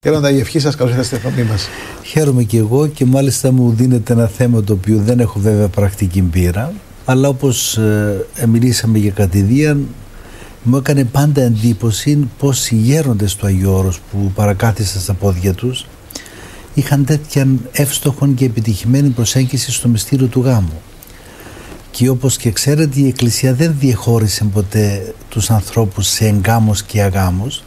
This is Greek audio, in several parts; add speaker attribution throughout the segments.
Speaker 1: Γέροντα, η ευχή σας, καλώς ήρθατε στην εκπομπή μας.
Speaker 2: Χαίρομαι και εγώ, και μάλιστα μου δίνεται ένα θέμα το οποίο δεν έχω βέβαια πρακτική πείρα, αλλά όπως μιλήσαμε για κατηδίαν, μου έκανε πάντα εντύπωση πως οι γέροντες του Αγίου Όρους που παρακάθισαν στα πόδια τους είχαν τέτοια εύστοχον και επιτυχημένη προσέγγιση στο μυστήριο του γάμου. Και όπως και ξέρετε, η Εκκλησία δεν διεχώρισε ποτέ τους ανθρώπους σε εγκάμους και αγάμους,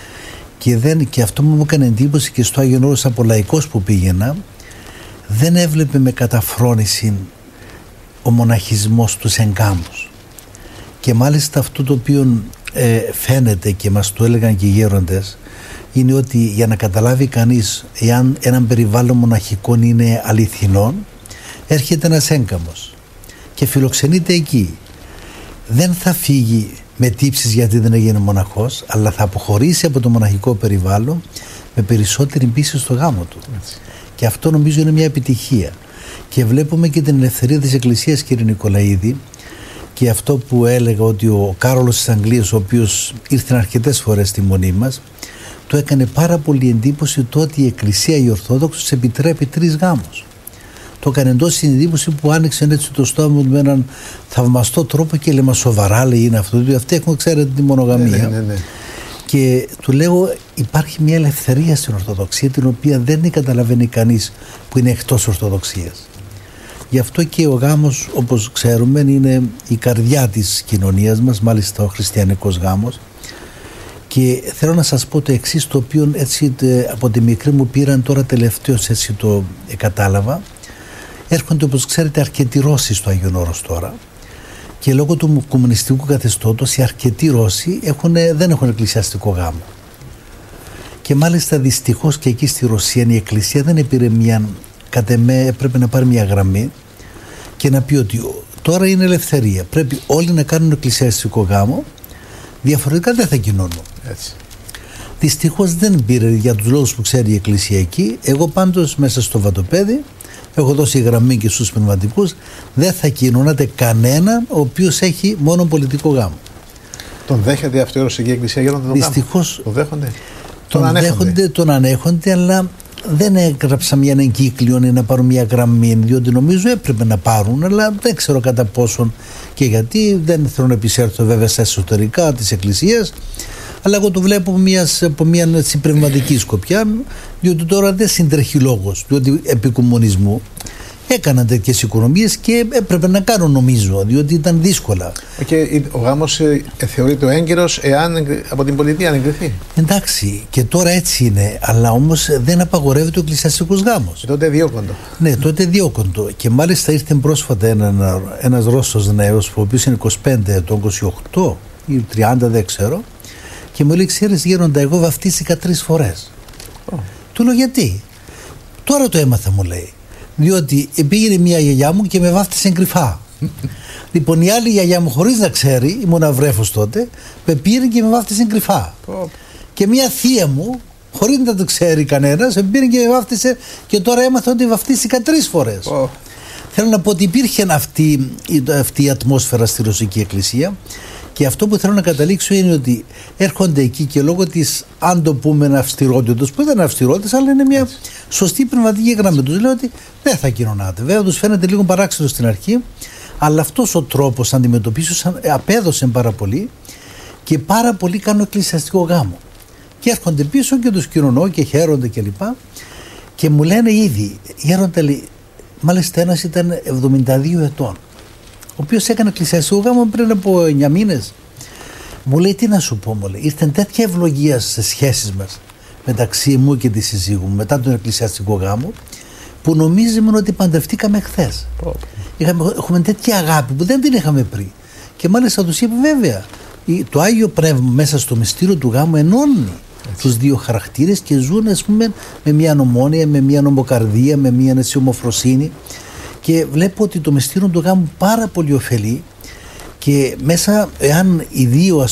Speaker 2: και αυτό μου έκανε εντύπωση και στο Άγιον Όρος από λαϊκός που πήγαινα, δεν έβλεπε με καταφρόνηση ο μοναχισμός τους εγκάμους. Και μάλιστα αυτό το οποίο φαίνεται και μας το έλεγαν και οι γέροντες είναι ότι για να καταλάβει κανείς εάν έναν περιβάλλον μοναχικών είναι αληθινόν, έρχεται ένας έγκαμος και φιλοξενείται εκεί. Δεν θα φύγει με τύψεις γιατί δεν έγινε μοναχός, αλλά θα αποχωρήσει από το μοναχικό περιβάλλον με περισσότερη πίστη στο γάμο του. Έτσι. Και αυτό νομίζω είναι μια επιτυχία. Και βλέπουμε και την ελευθερία της Εκκλησίας, κύριε Νικολαίδη, και αυτό που έλεγα ότι ο Κάρολος της Αγγλίας, ο οποίος ήρθε αρκετές φορές στη μονή μας, του έκανε πάρα πολύ εντύπωση το ότι η Εκκλησία, η Ορθόδοξος, επιτρέπει 3 γάμους. Το έκανε εντός εντύπωση που άνοιξε έτσι το στόμα με έναν θαυμαστό τρόπο και λέμε σοβαρά, λέει, είναι αυτό. Δηλαδή, αυτοί έχουν, ξέρετε, τη μονογαμία. Ναι. Και του λέω, υπάρχει μια ελευθερία στην Ορθοδοξία την οποία δεν καταλαβαίνει κανείς που είναι εκτός Ορθοδοξίας. Γι' αυτό και ο γάμος, όπως ξέρουμε, είναι η καρδιά της κοινωνίας μας, μάλιστα ο χριστιανικός γάμος. Και θέλω να σας πω το εξής, το οποίο έτσι από τη μικρή μου πήραν τώρα τελευταίως έτσι το κατάλαβα. Έρχονται, όπως ξέρετε, αρκετοί Ρώσοι στο Άγιον Όρος τώρα, και λόγω του κομμουνιστικού καθεστώτος οι αρκετοί Ρώσοι δεν έχουν εκκλησιαστικό γάμο. Και μάλιστα δυστυχώς και εκεί στη Ρωσία η Εκκλησία δεν πήρε κατ' εμέ έπρεπε να πάρει μια γραμμή και να πει ότι τώρα είναι ελευθερία, πρέπει όλοι να κάνουν εκκλησιαστικό γάμο, διαφορετικά δεν θα κοινώνουν. Έτσι. Δυστυχώς δεν πήρε για τους λόγους που ξέρει η Εκκλησία εκεί. Εγώ πάντως μέσα στο Βατοπέδι έχω δώσει γραμμή και στους πνευματικούς, δεν θα κοινωνάτε κανέναν ο οποίος έχει μόνο πολιτικό γάμο.
Speaker 1: Τον δέχεται αυτή η Ρωσική Εκκλησία για να τον
Speaker 2: δυστυχώς
Speaker 1: τον δέχονται.
Speaker 2: Τον ανέχονται, αλλά δεν έγραψα μια εγκύκλιο να πάρουν μια γραμμή, διότι νομίζω έπρεπε να πάρουν, αλλά δεν ξέρω κατά πόσον και γιατί. Δεν θέλω να επισέλθω βέβαια στα εσωτερικά της Εκκλησίας, αλλά εγώ το βλέπω από μια πνευματική σκοπιά, διότι τώρα δεν συντρέχει λόγος, διότι επί κομμουνισμού έκαναν τέτοιες οικονομίες και έπρεπε να κάνουν, νομίζω, διότι ήταν δύσκολα.
Speaker 1: Και ο γάμος θεωρείται ο έγκυρος εάν από την πολιτεία αν εγκριθεί.
Speaker 2: Εντάξει, και τώρα έτσι είναι, αλλά όμως δεν απαγορεύεται ο εκκλησιαστικός γάμος.
Speaker 1: Τότε διώκοντο.
Speaker 2: Ναι, τότε διώκοντο. Και μάλιστα ήρθε πρόσφατα ένας Ρώσος νέος, ο οποίος είναι 25 ετών, 28 ή 30, δεν ξέρω, και μου λέει, ξέρεις γέροντα, εγώ βαφτίστηκα 3 φορές. Του λέω, γιατί? Τώρα το έμαθα, μου λέει. Διότι πήγαινε μια γιαγιά μου και με βάφτισε κρυφά. Λοιπόν, η άλλη γιαγιά μου, χωρίς να ξέρει, ήμουν αυρέφος τότε, με πήρε και με βάφτισε κρυφά. Και μια θεία μου, χωρίς να το ξέρει κανένας, με πήρε και με βάφτισε, και τώρα έμαθα ότι βαφτίστηκα 3 φορές. Θέλω να πω ότι υπήρχε αυτή η ατμόσφαιρα στη Ρωσική Εκκλησία. Και αυτό που θέλω να καταλήξω είναι ότι έρχονται εκεί και λόγω της, αν το πούμε, αυστηρότητας, που δεν είναι αυστηρότητας, αλλά είναι μια σωστή πνευματική γραμμή, τους λέω ότι δεν θα κοινωνάτε. Βέβαια, τους φαίνεται λίγο παράξενο στην αρχή, αλλά αυτός ο τρόπος αντιμετωπίσεως απέδωσε πάρα πολύ και πάρα πολλοί κάνουν εκκλησιαστικό γάμο. Και έρχονται πίσω και τους κοινωνώ και χαίρονται κλπ. Και μου λένε ήδη, γέροντα, λέει, μάλιστα ένας ήταν 72 ετών. Ο οποίος έκανε εκκλησιαστικό γάμο πριν από 9 μήνες. Μου λέει, τι να σου πω, μου λέει, ήρθε τέτοια ευλογία στις σχέσεις μας μεταξύ μου και της συζύγου μου μετά τον εκκλησιαστικό γάμο, που νομίζουμε ότι παντρευτήκαμε χθες. Έχουμε τέτοια αγάπη που δεν την είχαμε πριν. Και μάλιστα τους είπε, βέβαια, το Άγιο Πνεύμα μέσα στο μυστήριο του γάμου ενώνει τους δύο χαρακτήρες και ζουν, ας πούμε, με μια ομόνοια, με μια ομοκαρδία, με μια ομοφροσύνη. Και βλέπω ότι το μυστήριο του γάμου πάρα πολύ ωφελεί, και μέσα, εάν οι δύο,